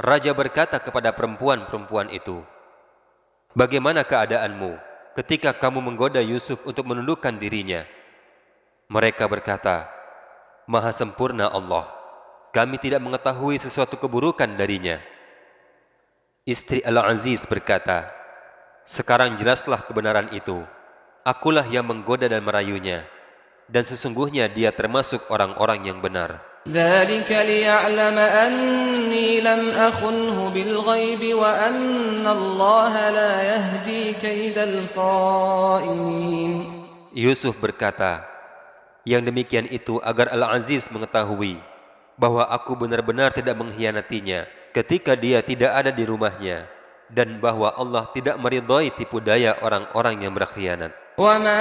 Raja berkata kepada perempuan-perempuan itu, "Bagaimana keadaanmu ketika kamu menggoda Yusuf untuk menundukkan dirinya?" Mereka berkata, "Maha sempurna Allah, kami tidak mengetahui sesuatu keburukan darinya." Istri Al-Aziz berkata, "Sekarang jelaslah kebenaran itu. Akulah yang menggoda dan merayunya, dan sesungguhnya dia termasuk orang-orang yang benar." ذلك ليعلم أني لم أخنه بالغيب وأن الله لا يهدي كيد الخائنين. Yusuf berkata, "Yang demikian itu agar Al-Aziz mengetahui bahwa aku benar-benar tidak mengkhianatinya ketika dia tidak ada di rumahnya, dan bahwa Allah tidak meridhai tipu daya orang-orang yang berkhianat." وما